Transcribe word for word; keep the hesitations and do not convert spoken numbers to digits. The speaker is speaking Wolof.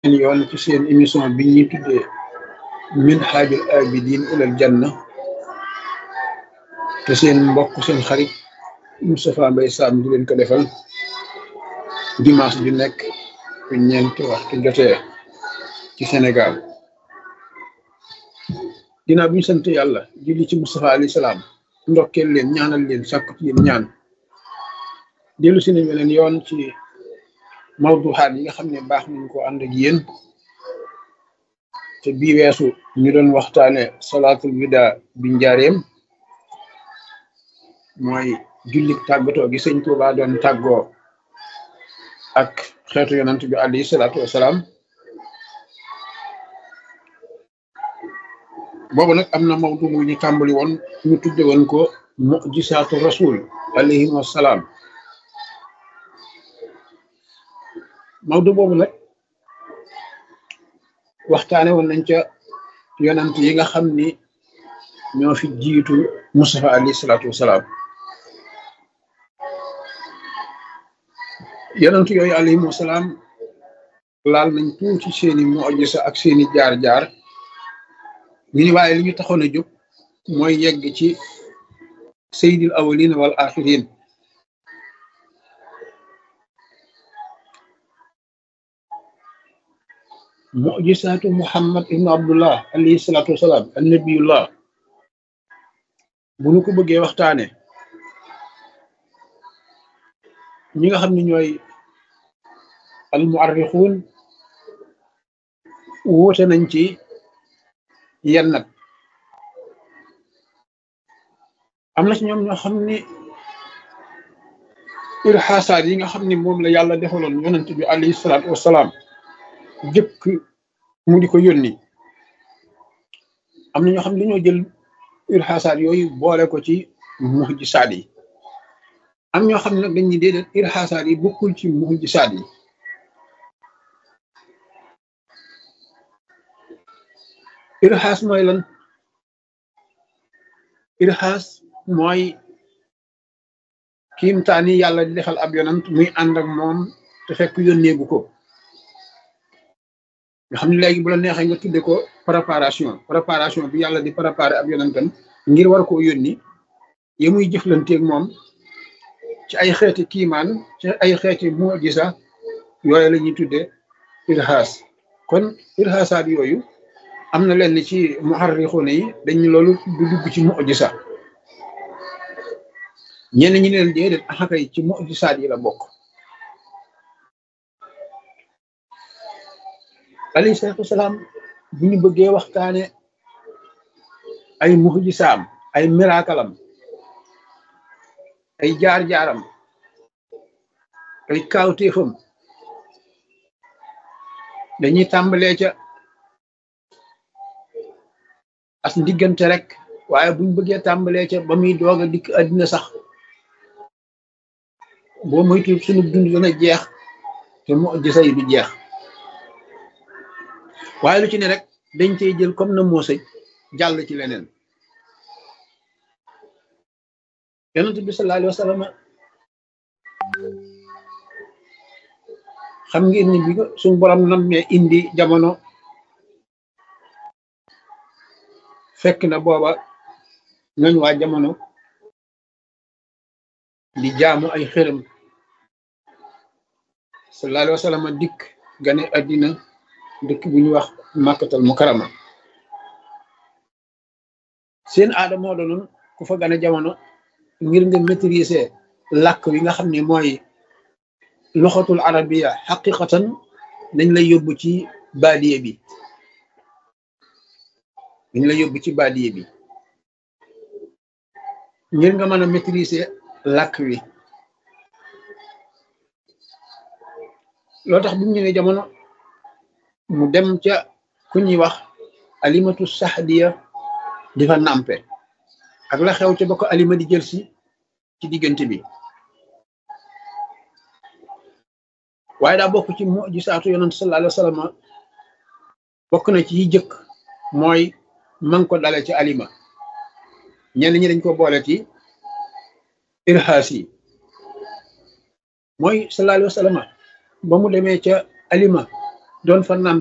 seen yoon ci seen émission bi ñuy tuddee Minhajul Abidin ilal Janna te seen mbokk seen xarit Moustapha Mbaye Sam di leen ko defal dimanche ju nekk bu ñeenti waxtu jotee ci Sénégal. Ginnaaw bi ñu sant yàlla julli ci Moustapha alayhi salaam ndokkeel leen ñaanal leen sàkku ci yéen ñaan dellu si nañ leen yoon ci mawduxaat yi nga xam ne baax nañ ko ànd ak yéen te bii weesu ñu doon waxtaane salaatul wida bi njaareem mooy jullik tàggatoo gi sëñ Tuubaa doon tàggoo ak xeetu yonant bi alayhi salaatu wasalaam. boobu nag am na mawdu mu ñu tàmbali woon ñu tudde woon ko mujisaatu rasul alayhi wasalaam. mawdu boobu nag waxtaane woon nañ ca yonant yi nga xam ni ñoo fi jiitu Mustafa alayhi salaatu wasalaam. yonant yooyu alayhi wasalaam laal nañ tuuti seeni mujisa ak seeni jaar-jaar ñu ni waaye li ñu taxoon a jóg mooy yegg ci sayyidil awwalin wal axirin. mujisaatu Muhammad ibnu Abdullah alayhi salaatu wasalaam an nabiyullah bu nu ko bëggee waxtaane ñi nga xam ne ñooy al muarrixuun woote nañ ci yenn nag am na ci ñoom ñoo xam ni irxaasaat yi nga xam ni moom la yàlla defaloon yonent bi alayhi salaatu wasalaam jëkk mu di ko yónni am na ñoo xam ne dañoo jël irxaasaat yooyu boole ko ci mujisaat yi am ñoo xam ne nag dañuy déedéet irxaasaat yi bokkul ci mujisaat yi. irxaas mooy lan irxaas mooy kiimtaan yi yàlla di defal ab yonant muy ànd ak moom te fekk yónneegu ko nga xam ne léegi bu la neexee nga tudde ko préparation préparation bi yàlla di préparer ab yonantam ngir war koo yónni yi muy jëflanteeg moom ci ay xeeti kiimaan ci ay xeeti mujisa yooyu la ñuy tudde irxaas. kon irxaasaat yooyu am na leen ci muharrixuuna yi dañ loolu du dugg ci mujisa ñenn ñi leen déedéet axakay ci mujisaat yi la bokk. alayhi salaatu wasalaam bu ñu bëggee waxtaane ay mujisaam ay miraakalam ay jaar-jaaram ay kaawteefam dañuy tàmbalee ca as ndiggante rek waaye buñ bëggee tàmbalee ca ba muy doog a dikk àddina sax boo moytu sunu dund dana jeex te mujisa yi du jeex waaye lu ci ne rek dañ cey jël comme na moo sëj jàll ci leneen. yonent bi sallallahu alayhi wa sallam xam ngeen ni bi suñu borom nammee indi jamono fekk na booba ñooñ waa jamono di jaamu ay xërëm. sallallahu alayhi wa sallam dikk gane àddina dëkk bu ñu wax Makkatal Mukarrama. seen aada moo doonoon ku fa gane jamono ngir nga maîtriser làkk wi nga xam ne mooy loxatul arabiya xaqiqatan dañ lay yóbbu ci baadiye bi dañ lay yóbbu ci baadiye bi ngir nga mën a maîtriser làkk wi. loo tax bu ñu ñëwee jamono mu dem ca ku ñuy wax alimatu saxdiya di fa nàmpe ak la xew ca ba ko alima di jël si ci diggante bi. waaye daa bokk ci mujisaatu yonent sallallahu alayhi wa sallam bokk na ci yi jëkk mooy man ko dale ci alima ñenn ñi dañ ko boole ci irxaas yi mooy sallallahu alayhi wa sallam ba mu demee ca alima doon fa nàmp